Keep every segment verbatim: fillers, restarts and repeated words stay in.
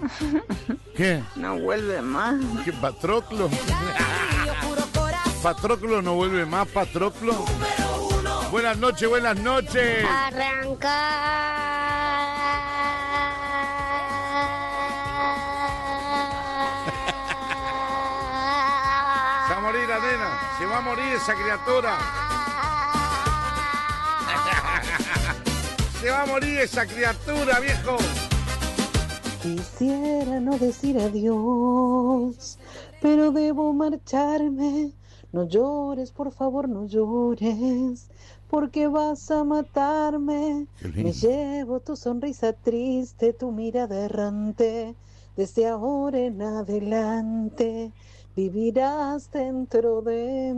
¿Qué? No vuelve más. ¿Qué, Patroclo? Patroclo no vuelve más, Patroclo. Buenas noches, buenas noches. Arranca. Se va a morir la nena, se va a morir esa criatura. Se va a morir esa criatura, viejo. Quisiera no decir adiós, pero debo marcharme. No llores, por favor, no llores, porque vas a matarme. Me llevo tu sonrisa triste, tu mirada errante. Desde ahora en adelante vivirás dentro de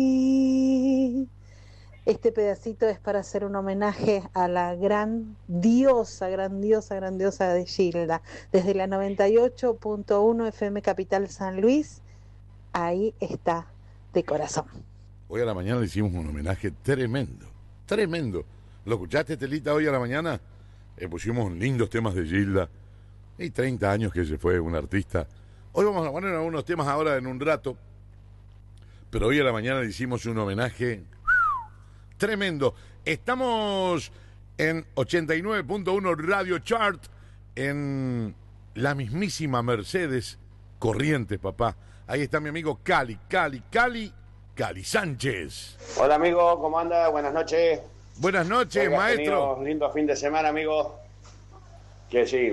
mí. Este pedacito es para hacer un homenaje a la grandiosa, grandiosa, grandiosa de Gilda. Desde la noventa y ocho punto uno F M Capital San Luis, ahí está, de corazón. Hoy a la mañana le hicimos un homenaje tremendo, tremendo. ¿Lo escuchaste, Telita, hoy a la mañana? Eh, pusimos lindos temas de Gilda. Hay treinta años que se fue un artista. Hoy vamos a poner algunos temas ahora en un rato. Pero hoy a la mañana le hicimos un homenaje tremendo. Estamos en ochenta y nueve punto uno Radio Chart, en la mismísima Mercedes Corrientes, papá. Ahí está mi amigo Cali, Cali, Cali, Cali Sánchez. Hola, amigo, ¿cómo anda? Buenas noches. Buenas noches, Hoy has maestro. Un lindo fin de semana, amigo. Que sí.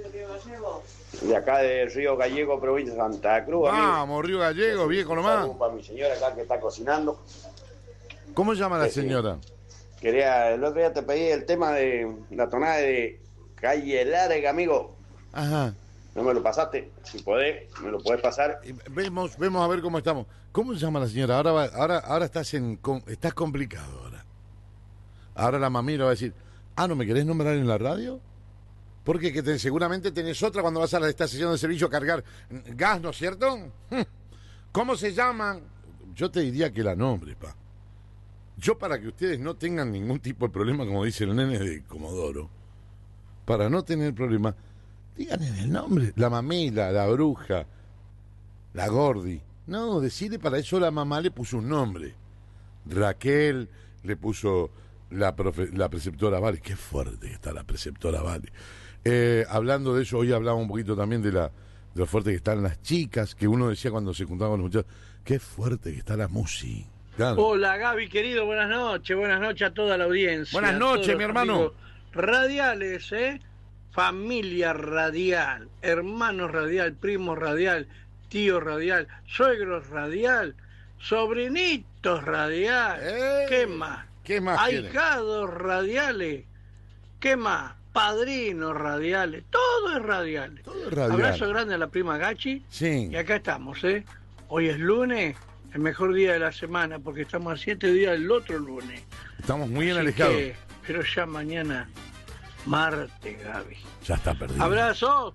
De acá de Río Gallego, provincia de Santa Cruz. Vamos, amigo. Río Gallego, viejo nomás. Saludos para mi señora acá que está cocinando. ¿Cómo llama la Que sí. señora? Quería, el otro día te pedí el tema de la tonada de Calle Larga, amigo. Ajá. No me lo pasaste. Si podés, me lo podés pasar. Vemos, vemos a ver cómo estamos. ¿Cómo se llama la señora? Ahora va, ahora, ahora estás en, estás complicado ahora. Ahora la mamira va a decir, ah, ¿no me querés nombrar en la radio? Porque que te, seguramente tenés otra cuando vas a la estación de servicio a cargar gas, ¿no es cierto? ¿Cómo se llaman? Yo te diría que la nombre, pa. Yo, para que ustedes no tengan ningún tipo de problema, como dice el nene de Comodoro, para no tener problema, díganle el nombre. La mamila, la bruja, la gordi. No, decirle, para eso la mamá le puso un nombre. Raquel le puso la, profe, la preceptora Vale. Qué fuerte que está la preceptora Vale. Eh, hablando de eso, hoy hablaba un poquito también de la de lo fuerte que están las chicas, que uno decía cuando se juntaban los muchachos, qué fuerte que está la música. Claro. Hola, Gaby, querido, buenas noches, buenas noches a toda la audiencia. Buenas noches, mi hermano. Radiales, ¿eh? Familia radial, hermanos radial, primos radial, tío radial, suegros radial, sobrinitos radial. Eh, ¿Qué más? ¿Qué más? Ahijados radiales. ¿Qué más? Padrinos radiales. Todo es radial. Todo es radial. Abrazo grande a la prima Gachi. Sí. Y acá estamos, ¿eh? Hoy es lunes, el mejor día de la semana, porque estamos a siete días del otro lunes. Estamos muy bien Así alejados. que, pero ya mañana, martes, Gaby. Ya está perdido. ¡Abrazo!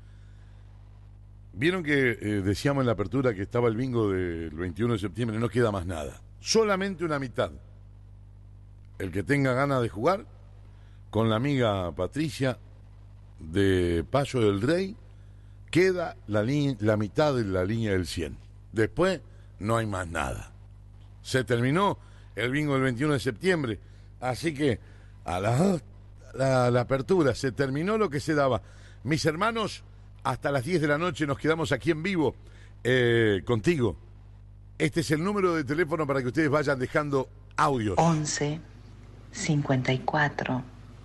Vieron que eh, decíamos en la apertura que estaba el bingo del veintiuno de septiembre, no queda más nada. Solamente una mitad. El que tenga ganas de jugar, con la amiga Patricia de Paso del Rey, queda la, la mitad de la línea del cien. Después no hay más nada. Se terminó el bingo del veintiuno de septiembre, así que a la, la, la apertura se terminó lo que se daba. Mis hermanos, hasta las diez de la noche nos quedamos aquí en vivo eh, contigo. Este es el número de teléfono para que ustedes vayan dejando audios. once, cincuenta y cuatro,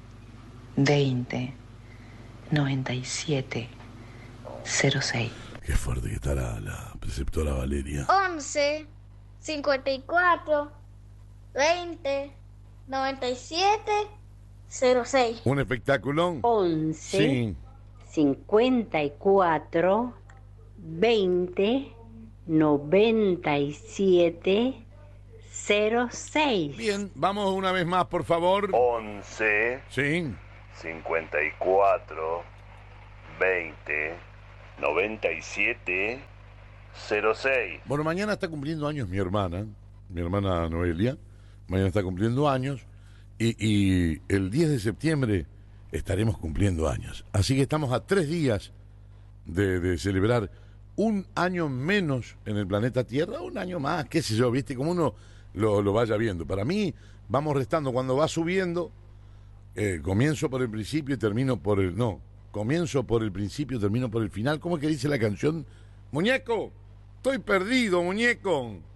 veinte, noventa y siete, cero seis. Qué fuerte que está la, la preceptora Valeria. once, cincuenta y cuatro, veinte, noventa y siete, cero seis. Un espectáculo. once, Sí. cincuenta y cuatro, veinte, noventa y siete, cero seis. Bien, vamos una vez más, por favor. once, Sí. cincuenta y cuatro, veinte, noventa y siete, cero seis. Bueno, mañana está cumpliendo años mi hermana, mi hermana Noelia. Mañana está cumpliendo años. Y, y el diez de septiembre estaremos cumpliendo años. Así que estamos a tres días de, de celebrar un año menos en el planeta Tierra, un año más, qué sé yo, viste, como uno lo, lo vaya viendo. Para mí, vamos restando, cuando va subiendo, eh, comienzo por el principio y termino por el... No, comienzo por el principio y termino por el final. ¿Cómo es que dice la canción? Muñeco, estoy perdido, muñeco.